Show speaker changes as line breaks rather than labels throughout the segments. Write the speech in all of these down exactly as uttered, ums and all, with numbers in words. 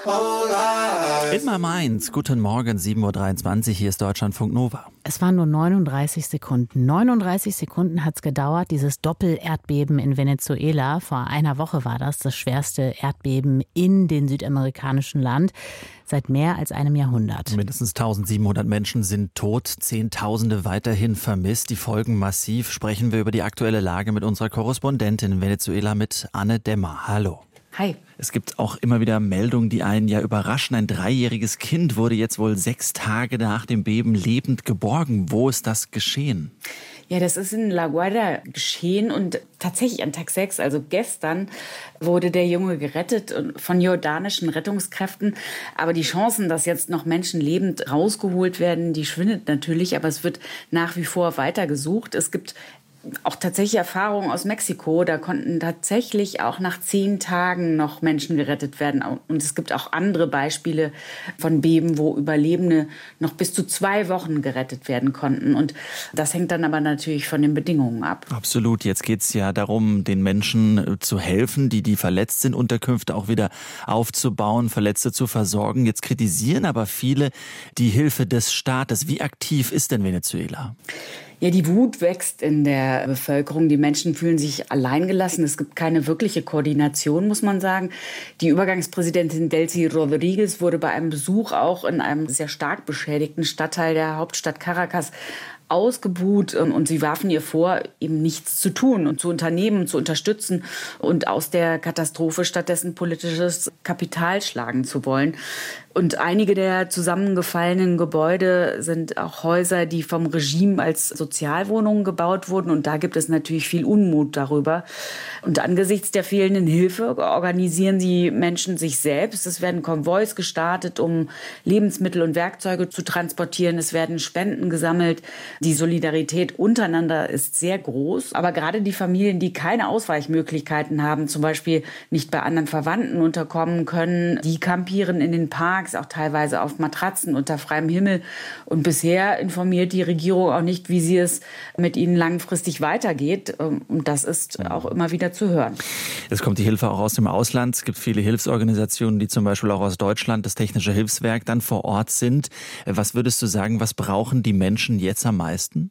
In my mind. Guten Morgen, sieben Uhr dreiundzwanzig, hier ist Deutschlandfunk Nova.
Es waren nur neununddreißig Sekunden. neununddreißig Sekunden hat es gedauert, dieses Doppel-Erdbeben in Venezuela. Vor einer Woche war das das schwerste Erdbeben in dem südamerikanischen Land seit mehr als einem Jahrhundert.
Mindestens eintausendsiebenhundert Menschen sind tot, Zehntausende weiterhin vermisst. Die Folgen massiv. Sprechen wir über die aktuelle Lage mit unserer Korrespondentin in Venezuela, mit Anne Dämmer. Hallo.
Hi.
Es gibt auch immer wieder Meldungen, die einen ja überraschen. Ein dreijähriges Kind wurde jetzt wohl sechs Tage nach dem Beben lebend geborgen. Wo ist das geschehen?
Ja, das ist in La Guaira geschehen und tatsächlich an Tag sechs, also gestern, wurde der Junge gerettet von jordanischen Rettungskräften. Aber die Chancen, dass jetzt noch Menschen lebend rausgeholt werden, die schwindet natürlich. Aber es wird nach wie vor weiter gesucht. Es gibt auch tatsächlich Erfahrungen aus Mexiko. Da konnten tatsächlich auch nach zehn Tagen noch Menschen gerettet werden. Und es gibt auch andere Beispiele von Beben, wo Überlebende noch bis zu zwei Wochen gerettet werden konnten. Und das hängt dann aber natürlich von den Bedingungen ab.
Absolut. Jetzt geht es ja darum, den Menschen zu helfen, die, die verletzt sind, Unterkünfte auch wieder aufzubauen, Verletzte zu versorgen. Jetzt kritisieren aber viele die Hilfe des Staates. Wie aktiv ist denn Venezuela?
Ja, die Wut wächst in der Bevölkerung. Die Menschen fühlen sich alleingelassen. Es gibt keine wirkliche Koordination, muss man sagen. Die Übergangspräsidentin Delcy Rodriguez wurde bei einem Besuch auch in einem sehr stark beschädigten Stadtteil der Hauptstadt Caracas ausgebuht, und sie warfen ihr vor, eben nichts zu tun und zu unternehmen, zu unterstützen und aus der Katastrophe stattdessen politisches Kapital schlagen zu wollen. Und einige der zusammengefallenen Gebäude sind auch Häuser, die vom Regime als Sozialwohnungen gebaut wurden. Und da gibt es natürlich viel Unmut darüber. Und angesichts der fehlenden Hilfe organisieren die Menschen sich selbst. Es werden Konvois gestartet, um Lebensmittel und Werkzeuge zu transportieren. Es werden Spenden gesammelt. Die Solidarität untereinander ist sehr groß. Aber gerade die Familien, die keine Ausweichmöglichkeiten haben, zum Beispiel nicht bei anderen Verwandten unterkommen können, die kampieren in den Parks, auch teilweise auf Matratzen unter freiem Himmel. Und bisher informiert die Regierung auch nicht, wie sie es mit ihnen langfristig weitergeht. Und das ist auch immer wieder zu hören.
Es kommt die Hilfe auch aus dem Ausland. Es gibt viele Hilfsorganisationen, die zum Beispiel auch aus Deutschland, das Technische Hilfswerk, dann vor Ort sind. Was würdest du sagen, was brauchen die Menschen jetzt am meisten?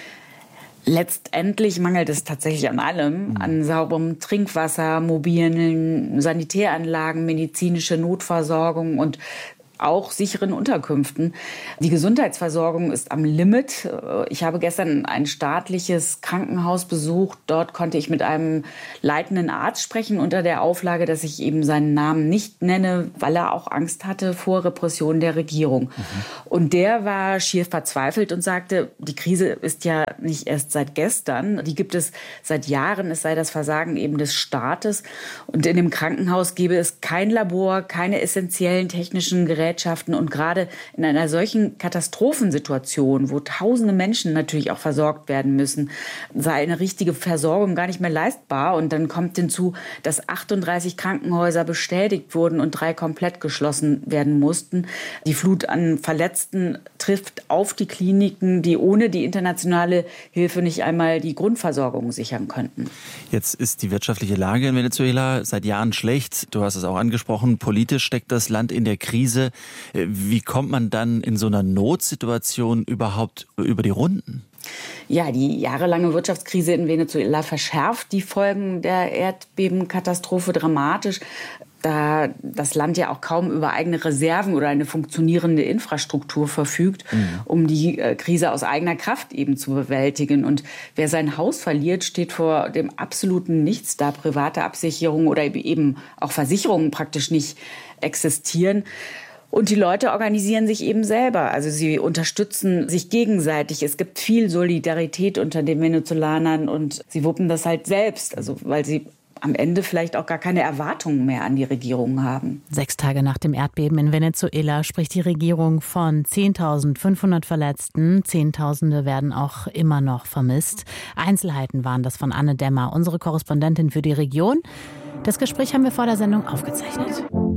Letztendlich mangelt es tatsächlich an allem, an sauberem Trinkwasser, mobilen Sanitäranlagen, medizinische Notversorgung und auch sicheren Unterkünften. Die Gesundheitsversorgung ist am Limit. Ich habe gestern ein staatliches Krankenhaus besucht. Dort konnte ich mit einem leitenden Arzt sprechen, unter der Auflage, dass ich eben seinen Namen nicht nenne, weil er auch Angst hatte vor Repression der Regierung. Mhm. Und der war schier verzweifelt und sagte, die Krise ist ja nicht erst seit gestern, die gibt es seit Jahren, es sei das Versagen eben des Staates. Und in dem Krankenhaus gäbe es kein Labor, keine essentiellen technischen Geräte. Und gerade in einer solchen Katastrophensituation, wo tausende Menschen natürlich auch versorgt werden müssen, sei eine richtige Versorgung gar nicht mehr leistbar. Und dann kommt hinzu, dass achtunddreißig Krankenhäuser bestätigt wurden und drei komplett geschlossen werden mussten. Die Flut an Verletzten trifft auf die Kliniken, die ohne die internationale Hilfe nicht einmal die Grundversorgung sichern könnten.
Jetzt ist die wirtschaftliche Lage in Venezuela seit Jahren schlecht. Du hast es auch angesprochen, politisch steckt das Land in der Krise. Wie kommt man dann in so einer Notsituation überhaupt über die Runden?
Ja, die jahrelange Wirtschaftskrise in Venezuela verschärft die Folgen der Erdbebenkatastrophe dramatisch, da das Land ja auch kaum über eigene Reserven oder eine funktionierende Infrastruktur verfügt, mhm. um die äh, Krise aus eigener Kraft eben zu bewältigen. Und wer sein Haus verliert, steht vor dem absoluten Nichts, da private Absicherungen oder eben auch Versicherungen praktisch nicht existieren. Und die Leute organisieren sich eben selber. Also sie unterstützen sich gegenseitig. Es gibt viel Solidarität unter den Venezolanern und sie wuppen das halt selbst. Also weil sie am Ende vielleicht auch gar keine Erwartungen mehr an die Regierung haben.
Sechs Tage nach dem Erdbeben in Venezuela spricht die Regierung von zehntausendfünfhundert Verletzten. Zehntausende werden auch immer noch vermisst. Einzelheiten waren das von Anne Dämmer, unsere Korrespondentin für die Region. Das Gespräch haben wir vor der Sendung aufgezeichnet.